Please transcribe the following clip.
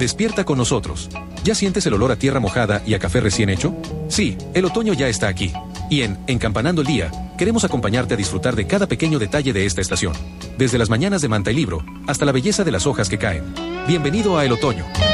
Despierta con nosotros. ¿Ya sientes el olor a tierra mojada y a café recién hecho? Sí, el otoño ya está aquí. Y en Encampanando el Día, queremos acompañarte a disfrutar de cada pequeño detalle de esta estación. Desde las mañanas de manta y libro, hasta la belleza de las hojas que caen. Bienvenido a el otoño.